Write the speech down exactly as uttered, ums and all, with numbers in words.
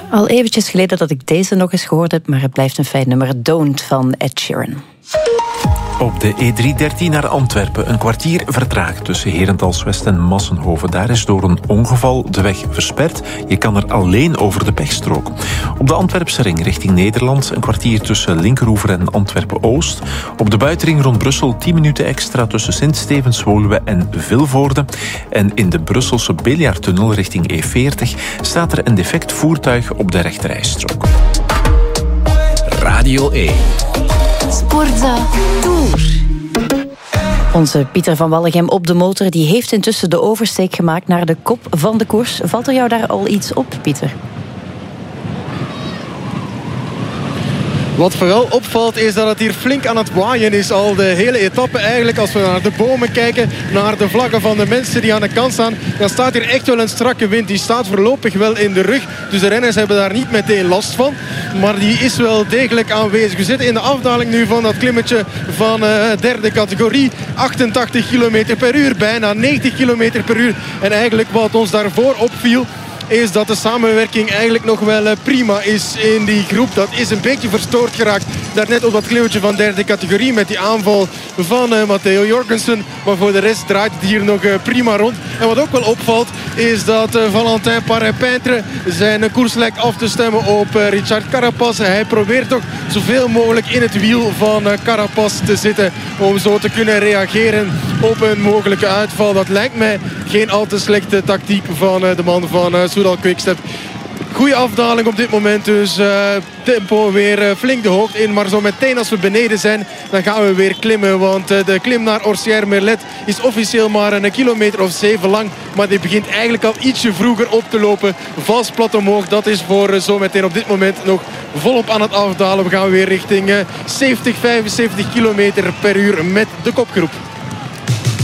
Al eventjes geleden dat ik deze nog eens gehoord heb, maar het blijft een fijn nummer. Don't van Ed Sheeran. Op de E driehonderddertien naar Antwerpen een kwartier vertraagd tussen Herentals-West en Massenhoven. Daar is door een ongeval de weg versperd. Je kan er alleen over de pechstrook. Op de Antwerpse ring richting Nederland een kwartier tussen Linkeroever en Antwerpen-Oost. Op de buitenring rond Brussel tien minuten extra tussen Sint-Stevens, Woluwe en Vilvoorde. En in de Brusselse Biljartunnel richting E veertig staat er een defect voertuig op de rechterrijstrook. Radio één. Sportza Tour. Onze Pieter van Wallegem op de motor die heeft intussen de oversteek gemaakt naar de kop van de koers. Valt er jou daar al iets op, Pieter? Wat vooral opvalt is dat het hier flink aan het waaien is. Al de hele etappe eigenlijk. Als we naar de bomen kijken, naar de vlaggen van de mensen die aan de kant staan, dan staat hier echt wel een strakke wind. Die staat voorlopig wel in de rug. Dus de renners hebben daar niet meteen last van. Maar die is wel degelijk aanwezig. We zitten in de afdaling nu van dat klimmetje van uh, derde categorie. achtentachtig kilometer per uur, bijna negentig kilometer per uur. En eigenlijk wat ons daarvoor opviel, is dat de samenwerking eigenlijk nog wel prima is in die groep. Dat is een beetje verstoord geraakt daarnet op dat klimmetje van derde categorie met die aanval van uh, Matteo Jorgensen. Maar voor de rest draait het hier nog uh, prima rond. En wat ook wel opvalt is dat uh, Valentin Paré-Peintre zijn uh, koers lijkt af te stemmen op uh, Richard Carapaz. Hij probeert toch zoveel mogelijk in het wiel van uh, Carapaz te zitten om zo te kunnen reageren op een mogelijke uitval. Dat lijkt mij geen al te slechte tactiek van uh, de man van uh, Soudal Quickstep. Goeie afdaling op dit moment, dus uh, tempo weer uh, flink de hoogte in. Maar zo meteen als we beneden zijn, dan gaan we weer klimmen. Want uh, de klim naar Orsières-Merlet is officieel maar een kilometer of zeven lang. Maar die begint eigenlijk al ietsje vroeger op te lopen. Vals plat omhoog, dat is voor uh, zo meteen op dit moment nog volop aan het afdalen. We gaan weer richting uh, zeventig, vijfenzeventig kilometer per uur met de kopgroep.